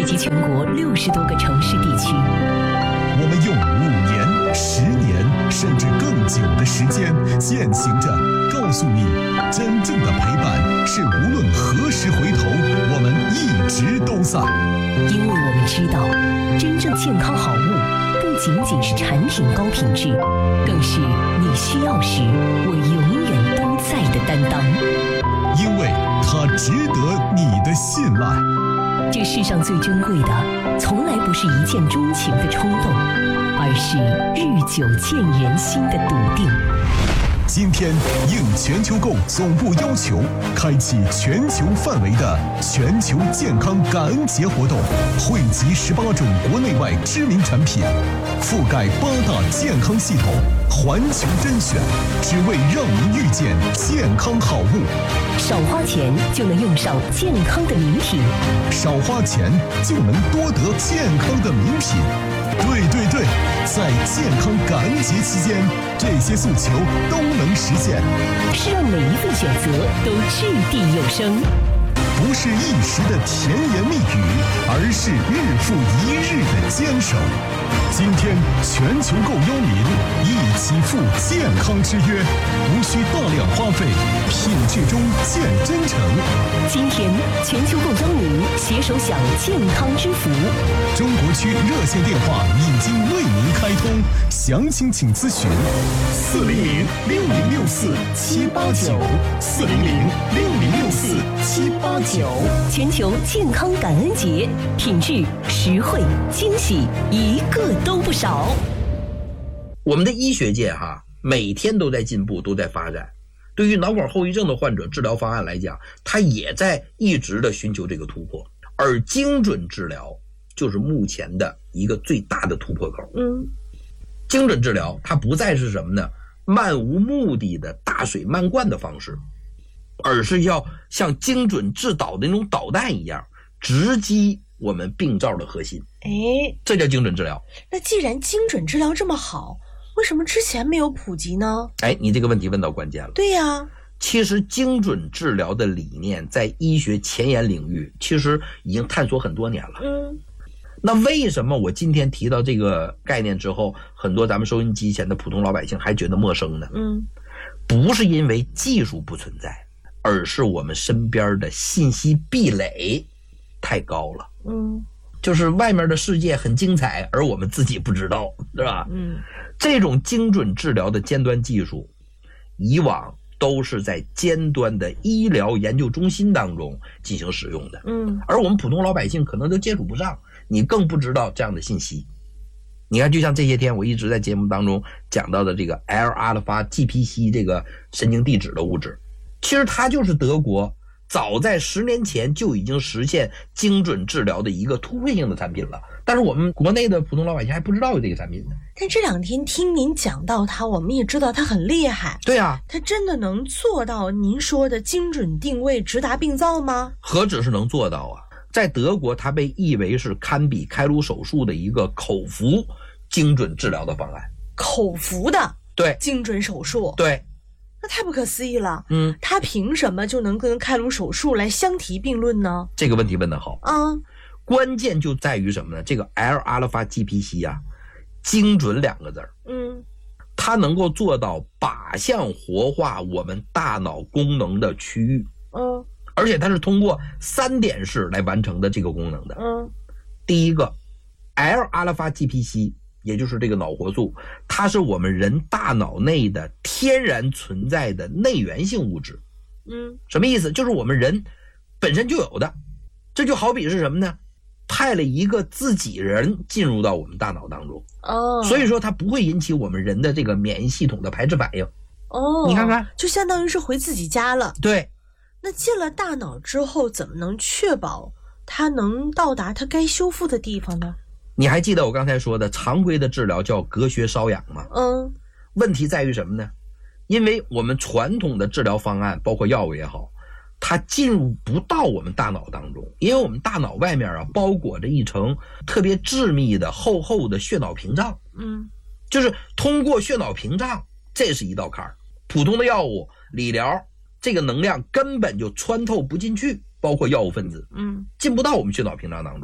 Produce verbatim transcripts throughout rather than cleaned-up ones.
惠及全国六十多个城市地区。 我们用五年、十年，甚至更久的时间践行着，告诉你，真正的陪伴是无论何时回头，我们一直都在。 因为我们知道，真正健康好物不仅仅是产品高品质，更是你需要时我永远都在的担当。 因为它值得你的信赖。 这世上最珍贵的，从来不是一见钟情的冲动，而是日久见人心的笃定。 今天应全球购总部要求，开启全球范围的全球健康感恩节活动，汇集十八种国内外知名产品，覆盖八大健康系统，环球甄选，只为让您遇见健康好物。 少花钱就能用上健康的名品， 少花钱就能多得健康的名品。对对对，在健康感恩节期间，这些诉求都能实现， 是让每一份选择都掷地有声， 不是一时的甜言蜜语，而是日复一日的坚守。今天全球购邀您一起赴健康之约，无需大量花费，品质中见真诚。 今天全球购邀您携手享健康之福。 中国区热线电话已经为您开通，详情请咨询四零零六零六四七八九四零零六零六四七八九。 全球健康感恩节，品质、实惠、惊喜，一个都不少。 我们的医学界哈，每天都在进步，都在发展。对于脑管后遗症的患者，治疗方案来讲，它也在一直的寻求这个突破。而精准治疗就是目前的一个最大的突破口。 嗯， 精准治疗它不再是什么呢？漫无目的的大水漫灌的方式，而是要像精准制导的那种导弹一样，直击我们病灶的核心。 哎， 这叫精准治疗。 那既然精准治疗这么好，为什么之前没有普及呢？ 哎，你这个问题问到关键了。 对呀， 其实精准治疗的理念在医学前沿领域其实已经探索很多年了。 嗯， 那为什么我今天提到这个概念之后，很多咱们收音机前的普通老百姓还觉得陌生呢？ 嗯， 不是因为技术不存在，而是我们身边的信息壁垒太高了。 嗯， 就是外面的世界很精彩，而我们自己不知道，是吧？ 嗯， 这种精准治疗的尖端技术，以往都是在尖端的医疗研究中心当中进行使用的。 嗯， 而我们普通老百姓可能都接触不上，你更不知道这样的信息。你看，就像这些天我一直在节目当中讲到的这个 L 阿尔法 G P C 这个神经递质的物质，其实它就是德国早在十年前就已经实现精准治疗的一个突破性的产品了，但是我们国内的普通老百姓还不知道有这个产品呢。 但这两天听您讲到它，我们也知道它很厉害。 对啊， 它真的能做到您说的精准定位直达病灶吗？ 何止是能做到啊，在德国它被译为是堪比开颅手术的一个口服精准治疗的方案。 口服的对精准手术， 对， 那太不可思议了。 嗯， 它凭什么就能跟开颅手术来相提并论呢？ 这个问题问得好啊， 关键就在于什么呢？这个 L 阿尔法 G P C 啊，精准两个字儿， 嗯， 它能够做到靶向活化我们大脑功能的区域， 嗯， 而且它是通过三点式来完成的这个功能的。 嗯， 第一个 L 阿尔法 G P C， 也就是这个脑活素，它是我们人大脑内的天然存在的内源性物质。 嗯， 什么意思？就是我们人本身就有的。这就好比是什么呢？派了一个自己人进入到我们大脑当中， 哦， 所以说它不会引起我们人的这个免疫系统的排斥反应。 哦， 你看看， 就相当于是回自己家了。 对， 那进了大脑之后，怎么能确保它能到达它该修复的地方呢？ 你还记得我刚才说的常规的治疗叫隔靴搔痒吗？ 嗯， 问题在于什么呢？因为我们传统的治疗方案，包括药物也好，它进入不到我们大脑当中，因为我们大脑外面啊包裹着一层特别致密的厚厚的血脑屏障。 嗯， 就是通过血脑屏障，这是一道坎儿。普通的药物理疗，这个能量根本就穿透不进去，包括药物分子， 嗯， 进不到我们血脑屏障当中。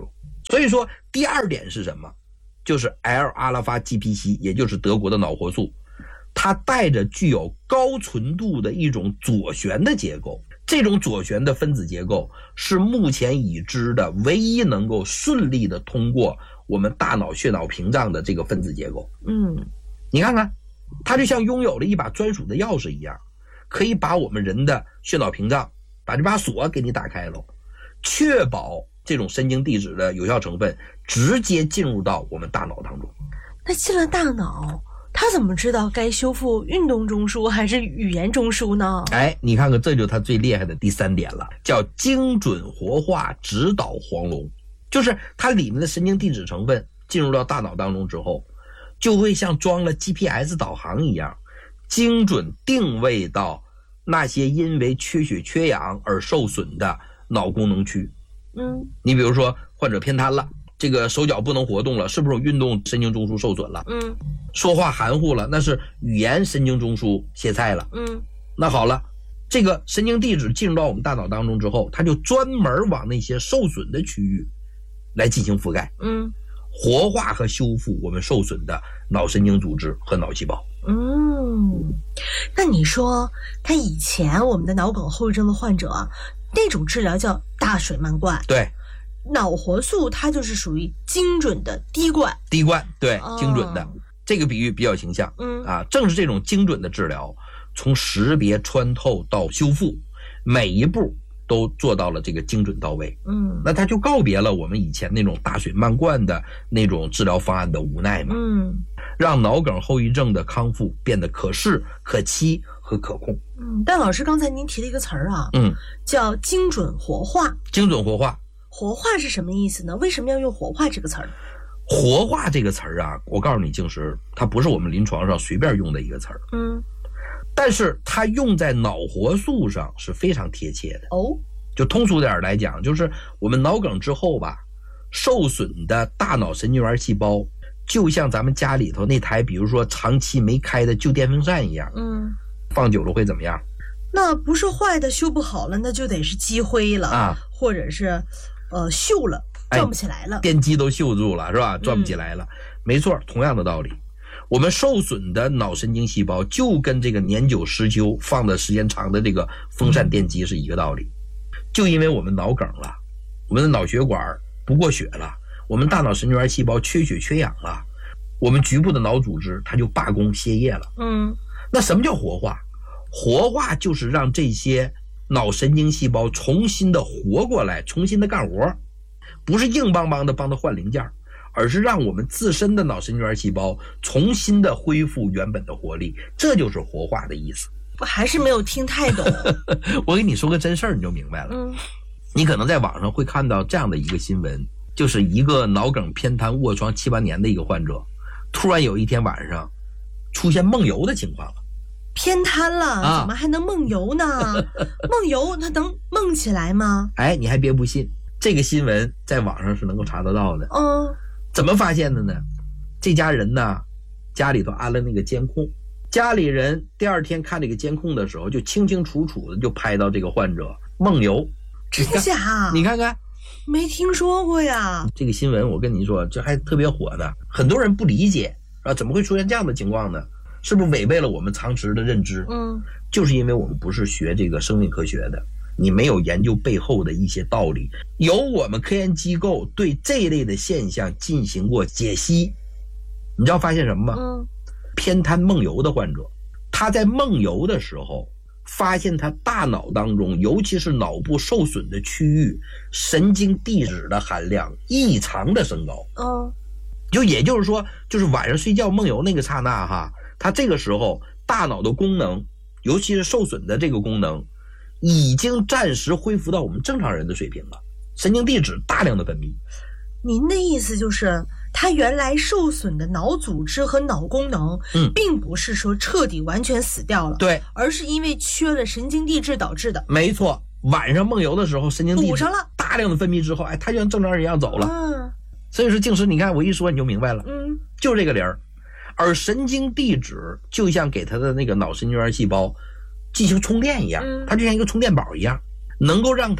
所以说第二点是什么？就是 L 阿拉法 G P C， 也就是德国的脑活素，它带着具有高纯度的一种左旋的结构。这种左旋的分子结构是目前已知的唯一能够顺利的通过我们大脑血脑屏障的这个分子结构。 嗯， 你看看，它就像拥有了一把专属的钥匙一样，可以把我们人的血脑屏障，把这把锁给你打开了，确保这种神经递质的有效成分直接进入到我们大脑当中。 那进了大脑，他怎么知道该修复运动中枢还是语言中枢呢？ 哎，你看看，这就是他最厉害的第三点了，叫精准活化指导黄龙。就是它里面的神经递质成分进入到大脑当中之后，就会像装了 G P S 导航一样，精准定位到那些因为缺血缺氧而受损的脑功能区。 嗯， 你比如说患者偏瘫了，这个手脚不能活动了，是不是有运动神经中枢受损了？ 嗯， 说话含糊了，那是语言神经中枢歇菜了。 嗯， 那好了，这个神经递质进入到我们大脑当中之后，它就专门往那些受损的区域来进行覆盖， 嗯， 活化和修复我们受损的脑神经组织和脑细胞。 嗯，那你说他以前我们的脑梗后遗症的患者啊，那种治疗叫大水漫灌， 对， 脑活素它就是属于精准的滴灌。 滴灌，对， 哦精准的，这个比喻比较形象。 嗯啊，正是这种精准的治疗，从识别穿透到修复，每一步都做到了这个精准到位。 嗯那他就告别了我们以前那种大水漫灌的那种治疗方案的无奈嘛， 嗯让脑梗后遗症的康复变得可视、可期和可控。 嗯，但老师刚才您提了一个词儿啊， 嗯， 叫精准活化。 精准活化。 活化是什么意思呢？为什么要用活化这个词儿？ 活化这个词儿啊，我告诉你，静石，它不是我们临床上随便用的一个词儿， 嗯， 但是它用在脑活素上是非常贴切的。 哦， 就通俗点来讲，就是我们脑梗之后吧，受损的大脑神经元细胞就像咱们家里头那台比如说长期没开的旧电风扇一样， 嗯， 放久了会怎么样那不是坏的修不好了，那就得是积灰了啊， 或者是呃锈了，转不起来了， 电机都锈住了是吧，转不起来了、嗯、没错，同样的道理，我们受损的脑神经细胞就跟这个年久失修放的时间长的这个风扇电机是一个道理，就因为我们脑梗了，我们的脑血管不过血了，我们大脑神经元细胞缺血缺氧了，我们局部的脑组织它就罢工歇业了。 嗯， 那什么叫活化？活化就是让这些脑神经细胞重新的活过来，重新的干活，不是硬邦邦的帮它换零件，而是让我们自身的脑神经元细胞重新的恢复原本的活力，这就是活化的意思。 我还是没有听太懂。 我给你说个真事儿你就明白了。 嗯， 你可能在网上会看到这样的一个新闻，就是一个脑梗偏瘫卧床七八年的一个患者，突然有一天晚上出现梦游的情况了。 偏瘫了、啊、怎么还能梦游呢？梦游它能梦起来吗？ 哎，你还别不信，这个新闻在网上是能够查得到的。 嗯， 怎么发现的呢？这家人呢，家里头安了那个监控，家里人第二天看这个监控的时候，就清清楚楚的就拍到这个患者梦游。 真假？ 你看看， 没听说过呀。 这个新闻我跟你说，这还特别火呢，很多人不理解啊，怎么会出现这样的情况呢？是不是违背了我们常识的认知？ 嗯， 就是因为我们不是学这个生命科学的，你没有研究背后的一些道理。由我们科研机构对这一类的现象进行过解析，你知道发现什么吗？ 嗯， 偏瘫梦游的患者，他在梦游的时候，发现他大脑当中，尤其是脑部受损的区域，神经递质的含量异常的升高。 嗯， 就也就是说，就是晚上睡觉梦游那个刹那哈。它这个时候大脑的功能，尤其是受损的这个功能，已经暂时恢复到我们正常人的水平了，神经递质大量的分泌。 您的意思就是它原来受损的脑组织和脑功能， 嗯， 并不是说彻底完全死掉了， 对， 而是因为缺了神经递质导致的。 没错，晚上梦游的时候神经递质补上了， 大量的分泌之后，哎，它就像正常人一样走了。 嗯， 所以说静石，你看我一说你就明白了， 嗯， 就是这个理儿。而神经递质就像给它的那个脑神经元细胞进行充电一样，它就像一个充电宝一样，能够让它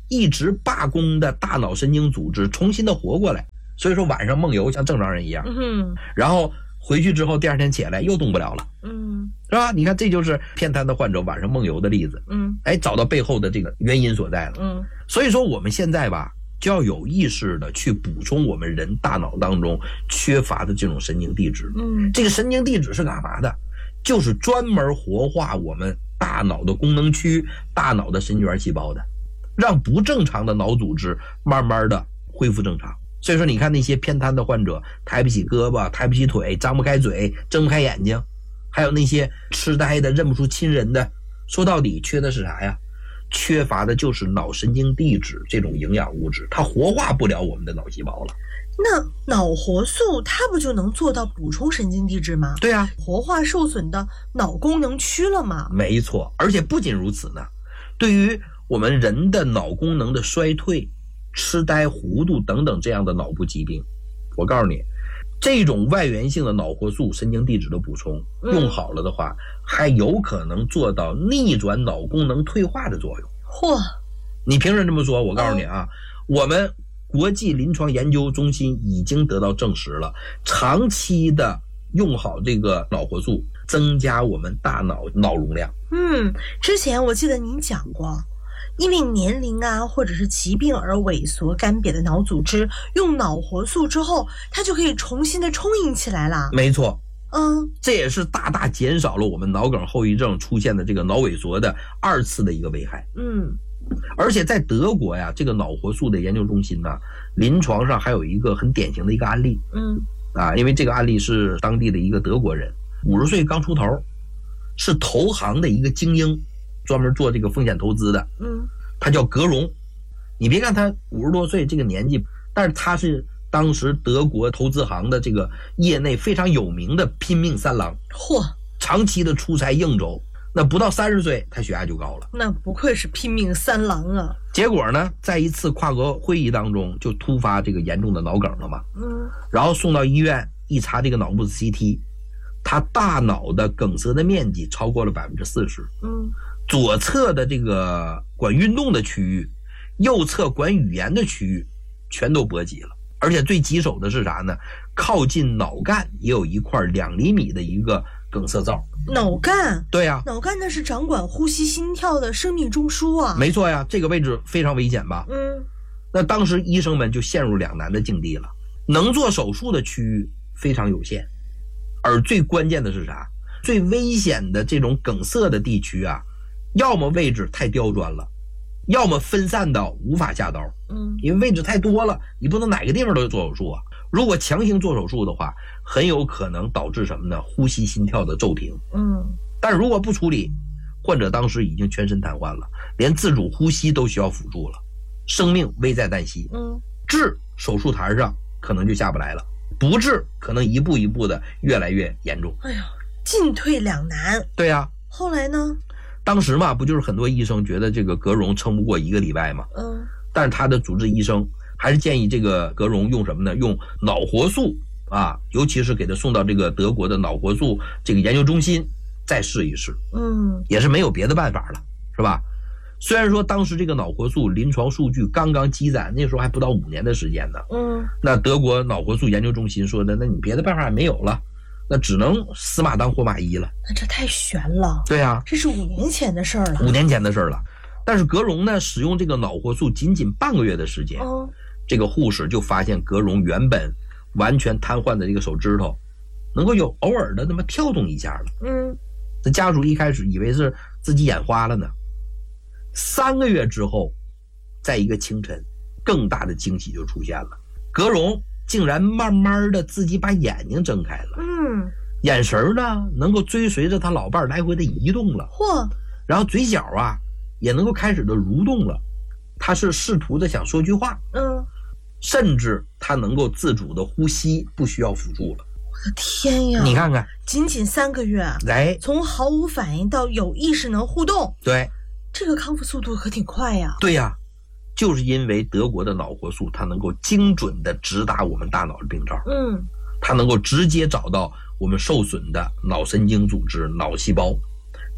一直罢工的大脑神经组织重新的活过来。所以说晚上梦游像正常人一样， 嗯， 然后回去之后第二天起来又动不了了， 嗯， 是吧？你看这就是偏瘫的患者晚上梦游的例子， 嗯， 哎，找到背后的这个原因所在了， 嗯。 所以说我们现在吧，就要有意识的去补充我们人大脑当中缺乏的这种神经递质。 嗯， 这个神经递质是干嘛的？就是专门活化我们大脑的功能区、大脑的神经元细胞的，让不正常的脑组织慢慢的恢复正常。所以说你看那些偏瘫的患者，抬不起胳膊，抬不起腿，张不开嘴，睁不开眼睛，还有那些痴呆的认不出亲人的，说到底缺的是啥呀？缺乏的就是脑神经递质这种营养物质，它活化不了我们的脑细胞了。 那脑活素它不就能做到补充神经递质吗？ 对啊， 活化受损的脑功能区了吗？ 没错，而且不仅如此呢，对于我们人的脑功能的衰退、痴呆、糊涂等等这样的脑部疾病，我告诉你，这种外源性的脑活素神经递质的补充用好了的话，还有可能做到逆转脑功能退化的作用。 嚯！ 你凭什么这么说？我告诉你啊，我们国际临床研究中心已经得到证实了，长期的用好这个脑活素，增加我们大脑脑容量。 嗯，之前我记得您讲过，因为年龄啊或者是疾病而萎缩干瘪的脑组织，用脑活素之后，它就可以重新的充盈起来了。 没错， 嗯， 这也是大大减少了我们脑梗后遗症出现的这个脑萎缩的二次的一个危害。 嗯， 而且在德国呀，这个脑活素的研究中心呢，临床上还有一个很典型的一个案例。 嗯， 啊，因为这个案例是当地的一个德国人，五十岁刚出头，是投行的一个精英，专门做这个风险投资的。 嗯， 他叫格荣。你别看他五十多岁这个年纪，但是他是当时德国投资行的这个业内非常有名的拼命三郎。 嚯， 长期的出差应酬，那不到三十岁他血压就高了。 那不愧是拼命三郎啊！ 结果呢，在一次跨国会议当中就突发这个严重的脑梗了嘛。 嗯， 然后送到医院一查这个脑部 C T， 他大脑的梗塞的面积超过了百分之四十。 嗯， 左侧的这个管运动的区域，右侧管语言的区域全都波及了。而且最棘手的是啥呢？靠近脑干也有一块两厘米的一个梗塞灶。 脑干？ 对呀、啊， 脑干那是掌管呼吸心跳的生命中枢啊。 没错呀，这个位置非常危险吧？ 嗯， 那当时医生们就陷入两难的境地了，能做手术的区域非常有限，而最关键的是啥？最危险的这种梗塞的地区啊，要么位置太刁钻了，要么分散到无法下刀。 嗯， 因为位置太多了，你不能哪个地方都做手术啊。如果强行做手术的话，很有可能导致什么呢？呼吸心跳的骤停。 嗯， 但如果不处理，患者当时已经全身瘫痪了，连自主呼吸都需要辅助了，生命危在旦夕。 嗯， 治手术台上可能就下不来了，不治可能一步一步的越来越严重。 哎呦，进退两难。 对呀、啊， 后来呢？ 当时嘛，不就是很多医生觉得这个格荣撑不过一个礼拜嘛？ 嗯， 但是他的主治医生还是建议这个格荣用什么呢？用脑活素啊，尤其是给他送到这个德国的脑活素这个研究中心再试一试。 嗯， 也是没有别的办法了，是吧？虽然说当时这个脑活素临床数据刚刚积攒，那时候还不到五年的时间呢。 嗯， 那德国脑活素研究中心说的，那你别的办法也没有了，那只能死马当活马医了。 那这太悬了。 对啊， 这是五年前的事儿了。 五年前的事儿了。但是格荣呢，使用这个脑活素仅仅半个月的时间， 哦， 这个护士就发现格荣原本完全瘫痪的这个手指头，能够有偶尔的那么跳动一下了。 嗯， 那家属一开始以为是自己眼花了呢。三个月之后，在一个清晨，更大的惊喜就出现了，格荣竟然慢慢的自己把眼睛睁开了。 嗯， 眼神呢能够追随着他老伴来回的移动了。 嚯， 然后嘴角啊也能够开始的蠕动了，他是试图的想说句话。 嗯， 甚至他能够自主的呼吸，不需要辅助了。 我的天呀， 你看看， 仅仅三个月， 哎， 从毫无反应到有意识能互动， 对， 这个康复速度可挺快呀。 对呀，就是因为德国的脑活素它能够精准的直达我们大脑的病灶。 嗯， 它能够直接找到我们受损的脑神经组织、脑细胞，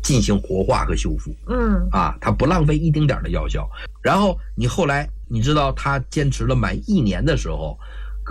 进行活化和修复。 嗯啊，它不浪费一丁点的药效。然后你后来你知道他坚持了满一年的时候，